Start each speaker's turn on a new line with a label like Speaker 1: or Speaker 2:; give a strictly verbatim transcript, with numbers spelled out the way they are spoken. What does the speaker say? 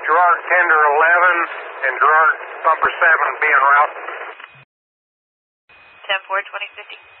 Speaker 1: Gerard Tender eleven and Gerard Bumper seven be en route.
Speaker 2: ten four, twenty fifty.